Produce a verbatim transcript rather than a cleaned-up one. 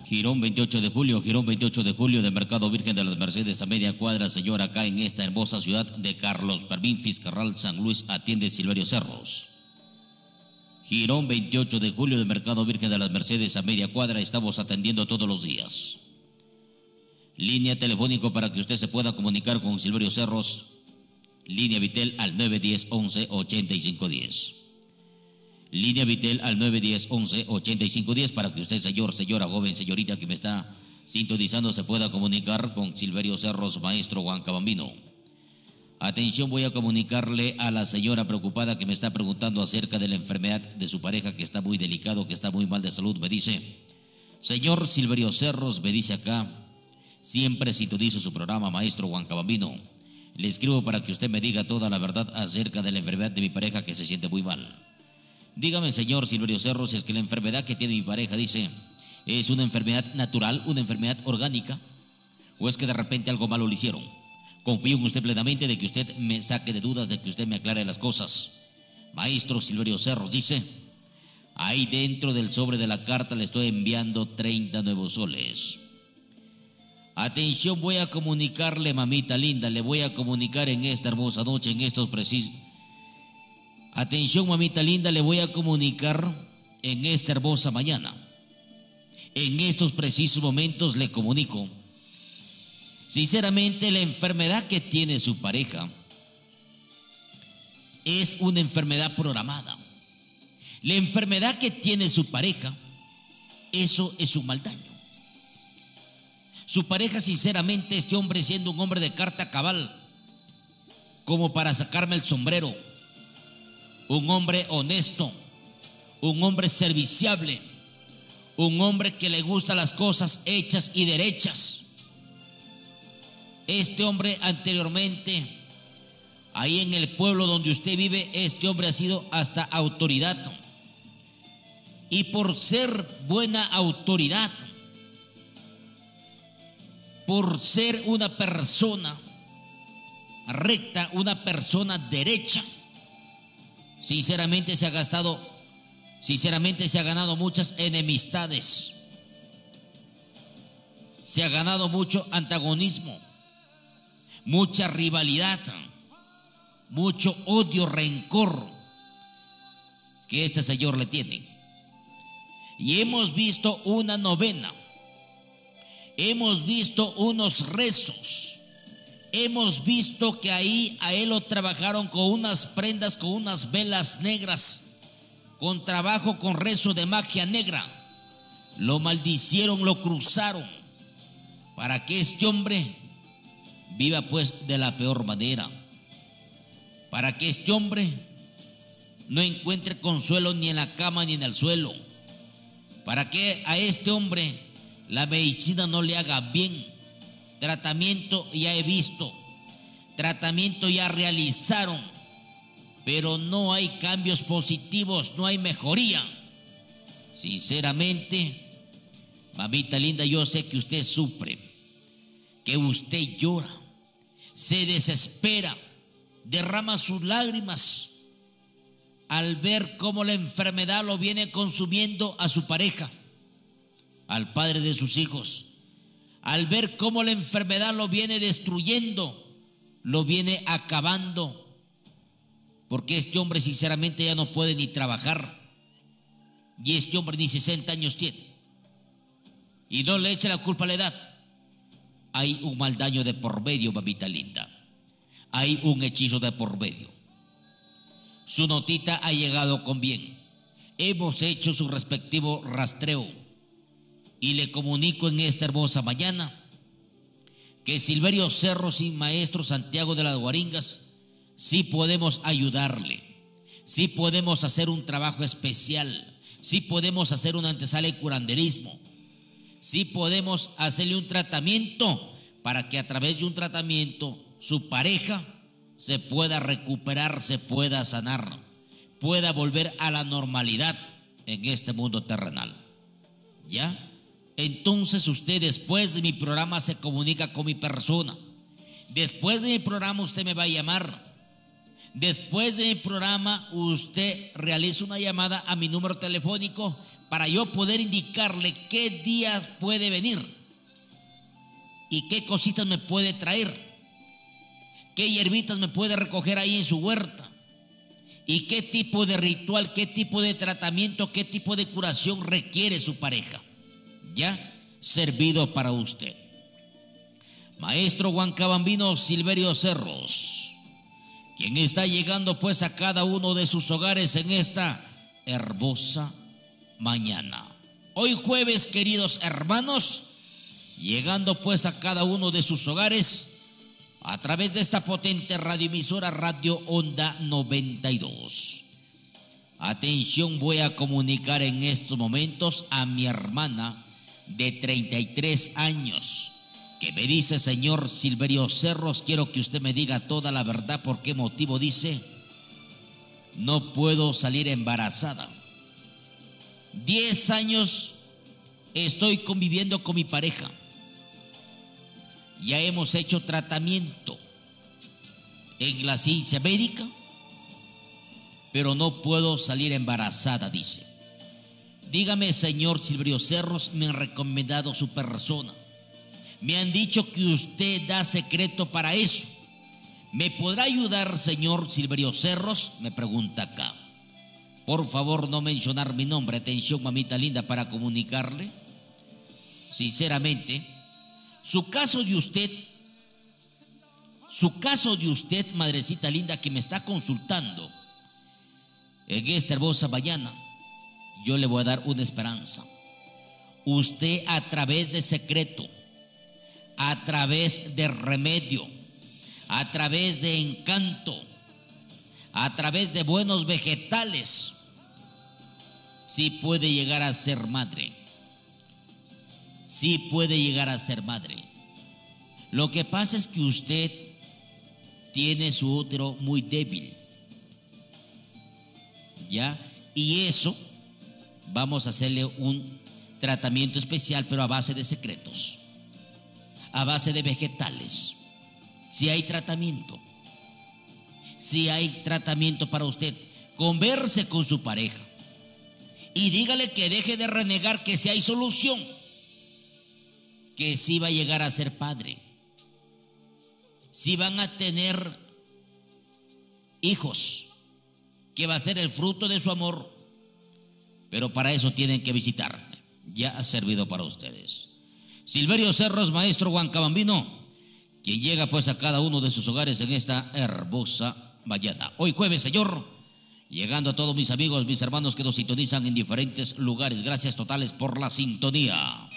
Girón veintiocho de julio, Girón veintiocho de julio de Mercado Virgen de las Mercedes a media cuadra, señor, acá en esta hermosa ciudad de Carlos Fermín Fiscarral, San Luis, atiende Silverio Cerros. Girón veintiocho de julio de Mercado Virgen de las Mercedes a media cuadra, estamos atendiendo todos los días. Línea telefónico para que usted se pueda comunicar con Silverio Cerros, línea Vitel al nueve diez, once, ochenta y cinco diez. Línea Vitel al nueve diez, once, ochenta y cinco diez para que usted, señor, señora, joven, señorita que me está sintonizando, se pueda comunicar con Silverio Cerros, maestro Huancabambino. Atención, voy a comunicarle a la señora preocupada que me está preguntando acerca de la enfermedad de su pareja, que está muy delicado, que está muy mal de salud. Me dice, señor Silverio Cerros, me dice acá, siempre sintonizo su programa, maestro Huancabambino. Le escribo para que usted me diga toda la verdad acerca de la enfermedad de mi pareja, que se siente muy mal. Dígame, señor Silverio Cerros, es que la enfermedad que tiene mi pareja, dice, ¿es una enfermedad natural, una enfermedad orgánica? ¿O es que de repente algo malo le hicieron? Confío en usted plenamente de que usted me saque de dudas, de que usted me aclare las cosas. Maestro Silverio Cerros, dice, ahí dentro del sobre de la carta le estoy enviando treinta nuevos soles. Atención, voy a comunicarle, mamita linda, le voy a comunicar en esta hermosa noche, en estos precisos... Atención, mamita linda, le voy a comunicar en esta hermosa mañana. En estos precisos momentos le comunico. Sinceramente, la enfermedad que tiene su pareja es una enfermedad programada. La enfermedad que tiene su pareja, eso es un mal daño. Su pareja, sinceramente, este hombre siendo un hombre de carta cabal, como para sacarme el sombrero, un hombre honesto, un hombre serviciable, un hombre que le gustan las cosas hechas y derechas. Este hombre anteriormente, ahí en el pueblo donde usted vive, este hombre ha sido hasta autoridad. Y por ser buena autoridad, por ser una persona recta, una persona derecha, sinceramente se ha gastado, sinceramente se ha ganado muchas enemistades, se ha ganado mucho antagonismo, mucha rivalidad, mucho odio, rencor que este señor le tiene. Y hemos visto una novena, hemos visto unos rezos, hemos visto que ahí a él lo trabajaron con unas prendas, con unas velas negras, con trabajo, con rezo de magia negra. Lo maldicieron, lo cruzaron, para que este hombre viva pues de la peor manera, para que este hombre no encuentre consuelo ni en la cama ni en el suelo, para que a este hombre la medicina no le haga bien. Tratamiento ya he visto, tratamiento ya realizaron, pero no hay cambios positivos, no hay mejoría. Sinceramente, mamita linda, yo sé que usted sufre, que usted llora, se desespera, derrama sus lágrimas al ver cómo la enfermedad lo viene consumiendo a su pareja, al padre de sus hijos. Al ver cómo la enfermedad lo viene destruyendo, lo viene acabando, porque este hombre sinceramente ya no puede ni trabajar, y este hombre ni sesenta años tiene, y no le echa la culpa a la edad. Hay un mal daño de por medio, mamita linda, hay un hechizo de por medio. Su notita ha llegado con bien, hemos hecho su respectivo rastreo, y le comunico en esta hermosa mañana que Silverio Cerros y maestro Santiago de las Guaringas sí podemos ayudarle, sí podemos hacer un trabajo especial, sí podemos hacer una antesala de curanderismo, sí podemos hacerle un tratamiento para que a través de un tratamiento su pareja se pueda recuperar, se pueda sanar, pueda volver a la normalidad en este mundo terrenal. ¿Ya? Entonces usted después de mi programa se comunica con mi persona. Después de mi programa usted me va a llamar. Después de mi programa usted realiza una llamada a mi número telefónico para yo poder indicarle qué día puede venir y qué cositas me puede traer, qué hierbitas me puede recoger ahí en su huerta y qué tipo de ritual, qué tipo de tratamiento, qué tipo de curación requiere su pareja. Ya servido para usted. Maestro Huancabambino Silverio Cerros, quien está llegando pues a cada uno de sus hogares en esta hermosa mañana. Hoy jueves, queridos hermanos, llegando pues a cada uno de sus hogares a través de esta potente radioemisora Radio Onda noventa y dos. Atención, voy a comunicar en estos momentos a mi hermana de treinta y tres años, que me dice: señor Silverio Cerros, quiero que usted me diga toda la verdad. ¿Por qué motivo? Dice: no puedo salir embarazada. Diez años estoy conviviendo con mi pareja. Ya hemos hecho tratamiento en la ciencia médica, pero no puedo salir embarazada, dice. Dígame, señor Silverio Cerros, me han recomendado su persona. Me han dicho que usted da secreto para eso. ¿Me podrá ayudar, señor Silverio Cerros? Me pregunta acá. Por favor, no mencionar mi nombre. Atención, mamita linda, para comunicarle. Sinceramente, su caso de usted, su caso de usted, madrecita linda, que me está consultando en esta hermosa mañana, yo le voy a dar una esperanza. Usted, a través de secreto, a través de remedio, a través de encanto, a través de buenos vegetales, sí puede llegar a ser madre. Sí puede llegar a ser madre. Lo que pasa es que usted tiene su útero muy débil, ¿ya? Y eso vamos a hacerle un tratamiento especial, pero a base de secretos, a base de vegetales. Si hay tratamiento, si hay tratamiento para usted, converse con su pareja y dígale que deje de renegar, que si hay solución, que sí va a llegar a ser padre, si van a tener hijos, que va a ser el fruto de su amor, pero para eso tienen que visitarme. Ya ha servido para ustedes. Silverio Cerros, maestro Huancabambino, quien llega pues a cada uno de sus hogares en esta hermosa mañana. Hoy jueves, señor, llegando a todos mis amigos, mis hermanos que nos sintonizan en diferentes lugares. Gracias totales por la sintonía.